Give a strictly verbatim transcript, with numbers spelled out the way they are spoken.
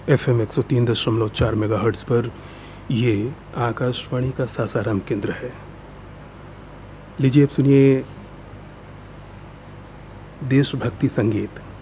F M एक सौ तीन दशमलव चार मेगा हर्ट्ज़ पर ये आकाशवाणी का सासाराम केंद्र है। लीजिए अब सुनिए देशभक्ति संगीत।